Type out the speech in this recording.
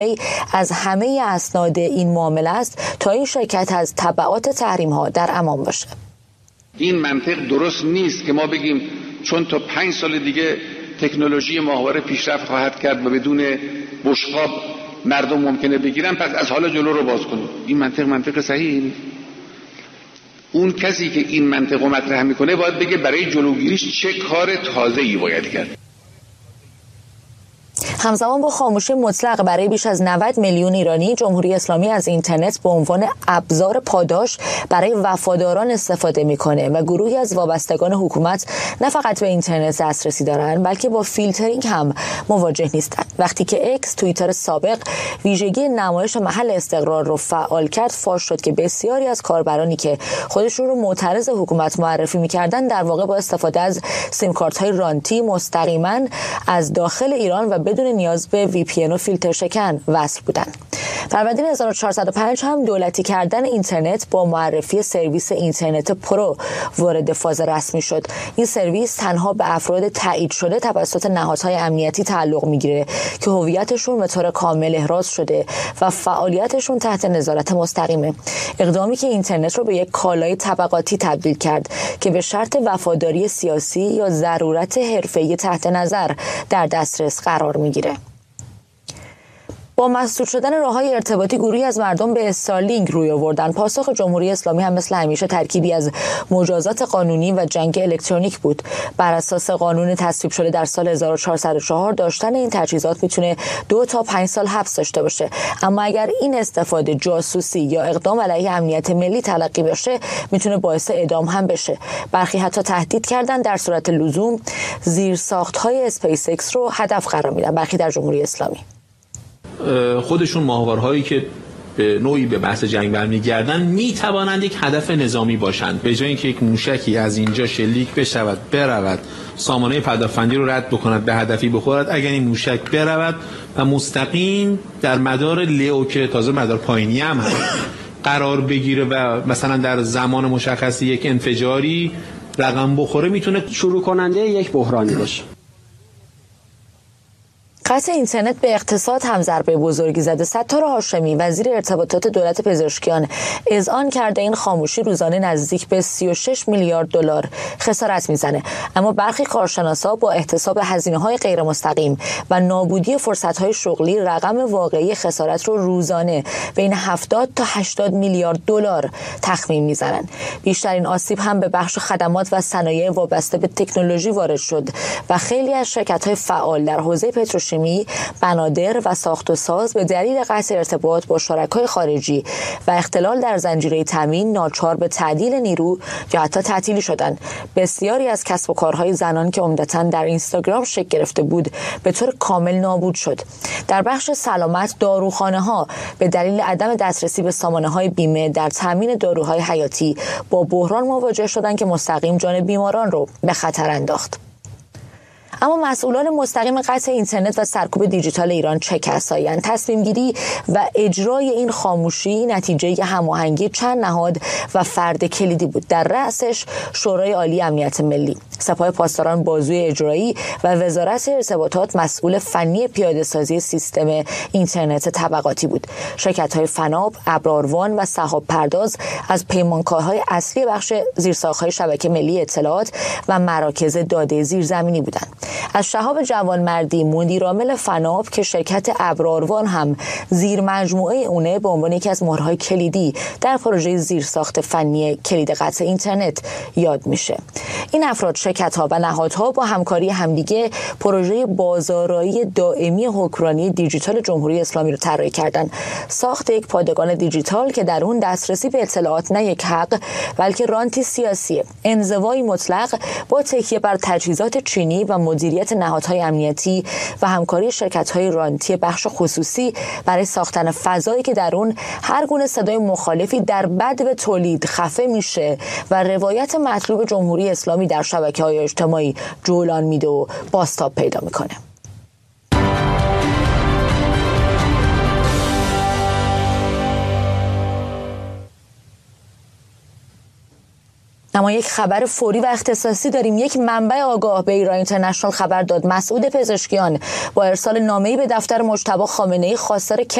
از همه اسناد این معامله است تا این شرکت از تبعات تحریم‌ها در امان باشه. این منطق درست نیست که ما بگیم چون تا 5 سال دیگه تکنولوژی ماهواره پیشرفت خواهد کرد و بدون بشقاب مردم ممکنه بگیرن پس از حالا جلو رو باز کنیم. این منطق صحیحی نیست. اون کسی که این منطق رو مطرح میکنه باید بگه برای جلوگیریش چه کار تازه‌ای باید کرد. همزمان با خاموشی مطلق برای بیش از 90 میلیون ایرانی، جمهوری اسلامی از اینترنت به عنوان ابزار پاداش برای وفاداران استفاده میکنه و گروهی از وابستگان حکومت نه فقط به اینترنت دسترسی دارن بلکه با فیلترینگ هم مواجه نیستن. وقتی که اکس، توییتر سابق، ویژگی نمایش محل استقرار رو فعال کرد، فاش شد که بسیاری از کاربرانی که خودشون رو معترض حکومت معرفی میکردن در واقع با استفاده از سیم کارت های رانتی مستقیما از داخل ایران و بدون نیاز به وی پی ان و فیلتر شکن وصل بودن. فروردین 1405 هم دولتی کردن اینترنت با معرفی سرویس اینترنت پرو وارد فاز رسمی شد. این سرویس تنها به افراد تایید شده توسط نهادهای امنیتی تعلق میگیره که هویتشون به طور کامل احراز شده و فعالیتشون تحت نظارت مستقیمه. اقدامی که اینترنت رو به یک کالای طبقاتی تبدیل کرد که به شرط وفاداری سیاسی یا ضرورت حرفه‌ای تحت نظر در دسترس قرار میگیره. با مسدود شدن راه‌های ارتباطی گروهی از مردم به استارلینک روی آوردن. پاسخ جمهوری اسلامی هم مثل همیشه ترکیبی از مجازات قانونی و جنگ الکترونیک بود. بر اساس قانون تصویب شده در سال 1404 داشتن این تجهیزات میتونه 2 تا 5 سال حبس داشته باشه، اما اگر این استفاده جاسوسی یا اقدام علیه امنیت ملی تلقی بشه میتونه باعث اعدام هم بشه. برخی حتی تهدید کردن در صورت لزوم زیرساخت‌های اسپیس ایکس رو هدف قرار میدن. برخی در جمهوری اسلامی خودشون ماهوارهایی که به نوعی به بحث جنگ برمیگردن میتوانند یک هدف نظامی باشند. به جای اینکه یک موشکی از اینجا شلیک بشود برود سامانه پدافندی رو رد بکند به هدفی بخورد، اگر این موشک برود و مستقیم در مدار لئو که تازه مدار پایینی هم هست قرار بگیره و مثلا در زمان مشخصی یک انفجاری رقم بخوره، میتونه شروع کننده یک بحرانی باشه. قطع اینترنت به اقتصاد هم ضربه بزرگی زده. ستار هاشمی وزیر ارتباطات دولت پزشکیان اذعان کرده این خاموشی روزانه نزدیک به 36 میلیارد دلار خسارت میزنه، اما برخی کارشناسا با احتساب هزینه‌های غیر مستقیم و نابودی فرصت‌های شغلی رقم واقعی خسارت رو روزانه بین 70 تا 80 میلیارد دلار تخمین میزنن. بیشترین آسیب هم به بخش خدمات و صنایع وابسته به تکنولوژی وارد شد و خیلی از شرکت‌های فعال در حوزه پتروشیمی، بنادر و ساخت و ساز به دلیل قطع ارتباط با شرکای خارجی و اختلال در زنجیره تامین ناچار به تعدیل نیرو یا حتی تعطیلی شدند. بسیاری از کسب و کارهای زنان که عمدتاً در اینستاگرام شکل گرفته بود به طور کامل نابود شد. در بخش سلامت، داروخانه‌ها به دلیل عدم دسترسی به سامانه‌های بیمه در تامین داروهای حیاتی با بحران مواجه شدند که مستقیم جان بیماران رو به خطر انداخت. اما مسئولان مستقیم قطع اینترنت و سرکوب دیجیتال ایران چه کسایند؟ تصمیم گیری و اجرای این خاموشی نتیجه هماهنگی چند نهاد و فرد کلیدی بود. در رأسش شورای عالی امنیت ملی، سپاه پاسداران بازوی اجرایی و وزارت ارتباطات مسئول فنی پیاده‌سازی سیستم اینترنت طبقاتی بود. شرکت‌های فناب، ابراروان و سحاب پرداز از پیمانکارهای اصلی بخش زیرساخت‌های شبکه ملی اطلاعات و مراکز داده زیرزمینی بودند. از شهاب جوانمردی، مدیرعامل فناب که شرکت ابراروان هم زیر مجموعه اونه، به عنوان یکی از مهرهای کلیدی در پروژه زیرساخت فنی کلید قطع اینترنت یاد میشه. این افراد، شرکت‌ها و نهادها با همکاری همدیگه پروژه بازارایی دائمی حکمرانی دیجیتال جمهوری اسلامی رو طراحی کردند. ساخت یک پادگان دیجیتال که در اون دسترسی به اطلاعات نه یک حق بلکه رانتی سیاسی، انزوایی مطلق با تکیه بر تجهیزات چینی و مدیریت نهادهای امنیتی و همکاری شرکت‌های رانتی بخش خصوصی برای ساختن فضایی که در اون هر گونه صدای مخالفی در بدو تولید خفه میشه و روایت مطلوب جمهوری اسلامی در شبکه‌های اجتماعی جولان میده و بازتاب پیدا میکنه. اما یک خبر فوری و اختصاصی داریم. یک منبع آگاه به ایران اینترنشنال خبر داد مسعود پزشکیان با ارسال نامه‌ای به دفتر مجتبی خامنه‌ای خواستار